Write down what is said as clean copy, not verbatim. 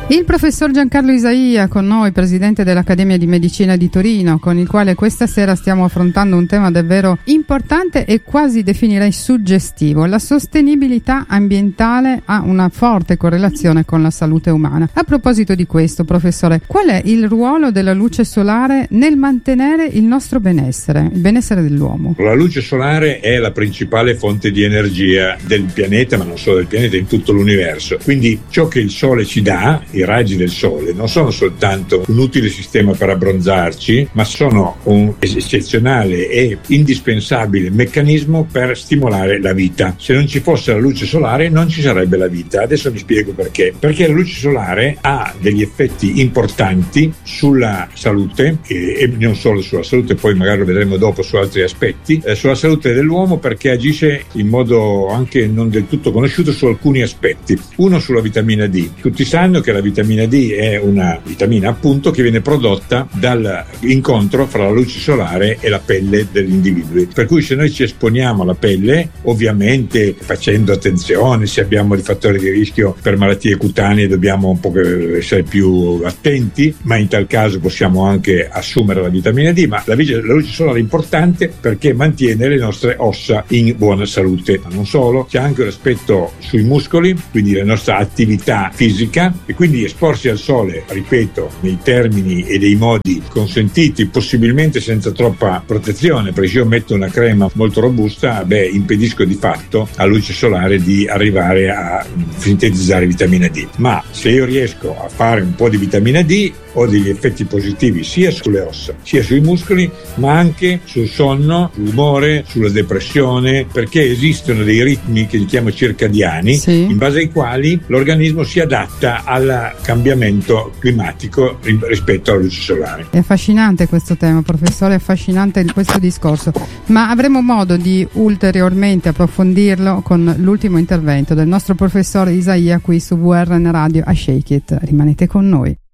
Il professor Giancarlo Isaia con noi, presidente dell'Accademia di Medicina di Torino, con il quale questa sera stiamo affrontando un tema davvero importante e quasi definirei suggestivo. La sostenibilità ambientale ha una forte correlazione con la salute umana. A proposito di questo, professore, qual è il ruolo della luce solare nel mantenere il nostro benessere, il benessere dell'uomo? La luce solare è la principale fonte di energia del pianeta, ma non solo del pianeta, in tutto l'universo. Quindi ciò che il Sole ci dà, i raggi del Sole, non sono soltanto un utile sistema per abbronzarci, ma sono un eccezionale e indispensabile meccanismo per stimolare la vita. Se non ci fosse la luce solare non ci sarebbe la vita. Adesso mi spiego perché. Perché la luce solare ha degli effetti importanti sulla salute e non solo sulla salute, poi magari lo vedremo dopo su altri aspetti, sulla salute dell'uomo, perché agisce in modo anche non del tutto conosciuto su alcuni aspetti. Uno sulla vitamina D. Tutti sanno che la vitamina D è una vitamina appunto che viene prodotta dall'incontro fra la luce solare e la pelle degli individui, per cui se noi ci esponiamo alla pelle, ovviamente facendo attenzione, se abbiamo dei fattori di rischio per malattie cutanee dobbiamo un po' essere più attenti, ma in tal caso possiamo anche assumere la vitamina D. Ma la luce solare è importante perché mantiene le nostre ossa in buona salute, ma non solo, c'è anche un aspetto sui muscoli, quindi la nostra attività fisica, e quindi esporsi al sole, ripeto, nei termini e dei modi consentiti, possibilmente senza troppa protezione, perché se io metto una crema molto robusta, impedisco di fatto alla luce solare di arrivare a sintetizzare vitamina D. Ma se io riesco a fare un po' di vitamina D, ho degli effetti positivi sia sulle ossa, sia sui muscoli, ma anche sul sonno, sull'umore, sulla depressione, perché esistono dei ritmi che li chiamo circadiani, sì, in base ai quali l'organismo si adatta al cambiamento climatico rispetto alla luce solare. È affascinante questo tema, professore, è affascinante questo discorso, ma avremo modo di ulteriormente approfondirlo con l'ultimo intervento del nostro professore Isaia qui su VRN Radio a Shake It. Rimanete con noi.